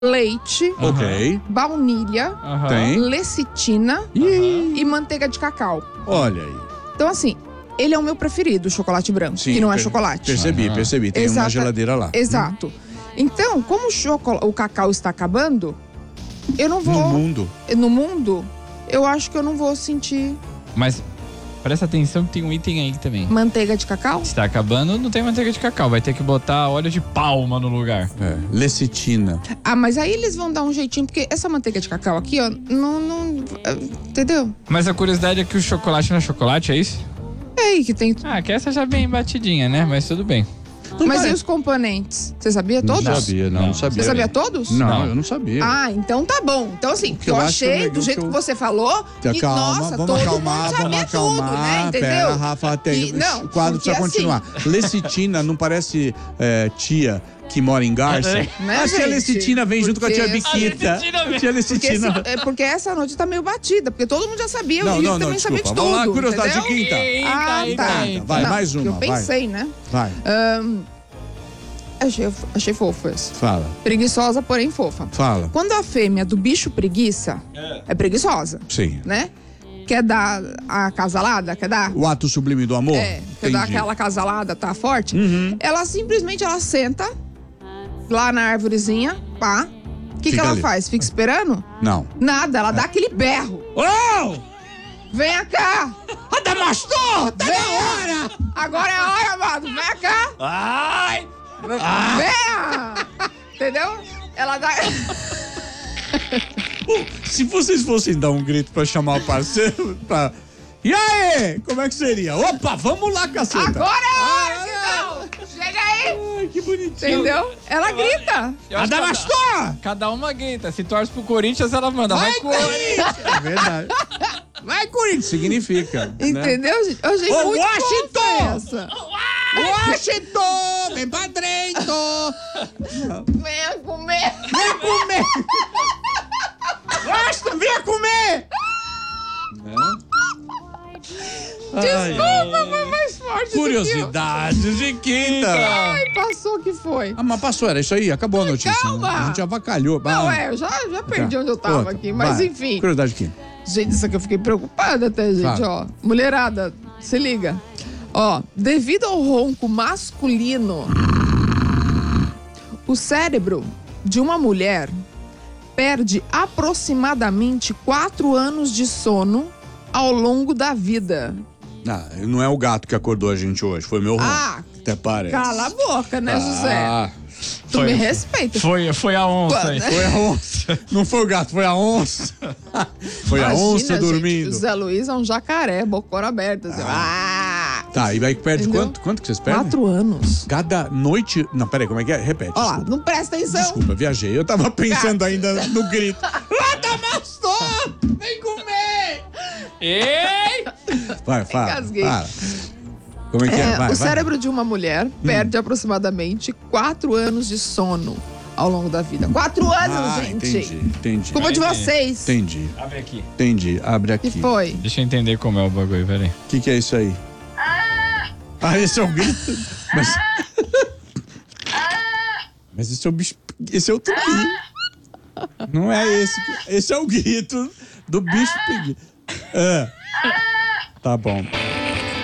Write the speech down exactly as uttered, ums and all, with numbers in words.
leite, Ok. baunilha, Aham. Tem. lecitina Ih, e manteiga de cacau. olha aí. Então, assim, ele é o meu preferido, o chocolate branco, Sim, que não é per- chocolate. Percebi, Aham. percebi. Tem uma Exata- geladeira lá. Exato. Então, como o, chocola- o cacau está acabando, eu não vou... No mundo. No mundo, eu acho que eu não vou sentir Mas presta atenção que tem um item aí também. manteiga de cacau. Se tá acabando, não tem manteiga de cacau. Vai ter que botar óleo de palma no lugar. É. Lecitina. Ah, mas aí eles vão dar um jeitinho, porque essa manteiga de cacau aqui, ó, não... não é, entendeu? Mas a curiosidade é que o chocolate não é chocolate, é isso? É aí que tem... Ah, que essa já é bem batidinha, né? Mas tudo bem. Mas e os componentes? Você sabia todos? Não sabia, não, Não. não sabia. Você sabia todos? Não, Não. eu não sabia. Ah, então tá bom. Então, assim, Porque eu, eu acho que eu achei, peguei do o jeito que que eu- você falou, Tá, que, calma, nossa, vamos todo acalmar, mundo sabia vamos acalmar. tudo, né? Entendeu? Pera, Rafa, tem. E- não, o quadro porque precisa assim- continuar. Lecitina não parece é, tia que mora em Garça? Né, a tia gente? Lecitina vem junto com a tia Porque- Biquita. A Lecitina vem. A tia Porque, Lecitina. esse- é porque essa noite tá meio batida, porque todo mundo já sabia, Não, e não, eu não, também sabia desculpa. de tudo. Vamos lá, curiosidade de entendeu? quinta. Eita, Ah, eita, tá. eita. Vai, Não, mais uma, Eu vai. pensei, né? Vai, Ahn, achei, achei fofo esse. fala, Preguiçosa, porém fofa. fala. Quando a fêmea do bicho preguiça é preguiçosa, Sim. né? Quer dar a casalada, quer dar? O ato sublime do amor? É, quer dar Entendi. aquela casalada, tá forte? Uhum. Ela simplesmente, ela senta lá na árvorezinha, pá. O que, que Fica ela ali. faz? Fica esperando? Não. Nada, ela dá aquele berro. Oh! Vem cá! Adamastor! Tá Vem! na hora! Agora é a hora, amado. Vem cá! Ai! Venha! Entendeu? Ela dá... Se vocês fossem dar um grito pra chamar o parceiro, pra... E aí? Como é que seria? Opa, vamos lá, caceta! Agora é a hora, então! Chega aí! Ai, que bonitinho. Entendeu? Ela grita. Eu acho que Adamastor! cada, cada uma grita. Se torce pro Corinthians, ela manda. Vai, Corinthians! É verdade. Vai, Corinthians! Significa. Né? Entendeu, gente? Eu achei Ô, muito Washington! fofa essa. Washington! Vem pra dentro! Venha comer. Vem comer! Washington, venha comer! Desculpa, foi mais forte Curiosidades de do que eu. quinta. Ai, passou que foi. Ah, mas passou, era isso aí, acabou a notícia. calma. A gente avacalhou. Não, Ah, é, eu já, já perdi tá. onde eu tava Outra, aqui. Mas vai. enfim. Curiosidade de quinta. Gente, isso aqui eu fiquei preocupada até, gente, Fala. ó. Mulherada, se liga. Ó, devido ao ronco masculino, o cérebro de uma mulher perde aproximadamente quatro anos de sono ao longo da vida. Ah, não é o gato que acordou a gente hoje, foi meu ronco. Ah, Até parece. cala a boca, né, José? Ah, Tu foi- me respeita. Foi, foi a onça aí. foi a onça. Não foi o gato, foi a onça. Foi a Imagina, onça gente, dormindo. o Zé Luiz é um jacaré, bocona aberta. Assim, ah. Tá, e aí perde Entendeu? quanto? Quanto que vocês perdem? Quatro anos. Cada noite... Não, peraí, como é que é? Repete. Ó lá, desculpa. não presta atenção. Desculpa, viajei. Eu tava pensando ainda no grito. Adamastor! Vem comer! Ei! Vai, fala. Engasguei. Fala. Como é que é? É, Vai, o vai. cérebro de uma mulher perde aproximadamente quatro anos de sono ao longo da vida. Quatro anos, Ah, gente! entendi, entendi. Culpa de Entendi. vocês. Entendi, Abre aqui. entendi. Abre O aqui. que foi? Deixa eu entender como é o bagulho, peraí. O que, que é isso aí? Ah, esse é o grito. Mas... Mas esse é o bicho. Esse é o tupi. Não é esse. Esse é o grito do bicho pegui. É. Tá bom.